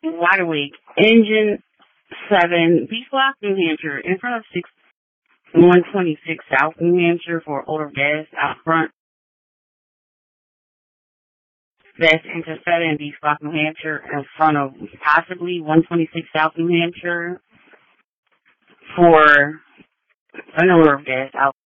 Waterway, engine 7, Beach Block, New Hampshire, in front of 126 South New Hampshire for odor gas out front. That's engine 7, Beach Block, New Hampshire, in front of possibly 126 South New Hampshire for an odor gas out